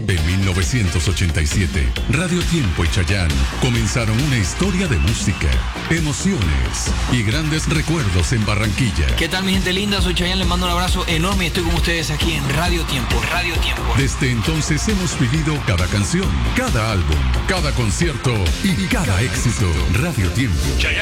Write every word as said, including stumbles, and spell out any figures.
En mil novecientos ochenta y siete, Radio Tiempo y Chayanne comenzaron una historia de música, emociones y grandes recuerdos en Barranquilla. ¿Qué tal, mi gente linda? Soy Chayanne, les mando un abrazo enorme y estoy con ustedes aquí en Radio Tiempo. Radio Tiempo. Desde entonces hemos vivido cada canción, cada álbum, cada concierto y cada éxito. Radio Tiempo.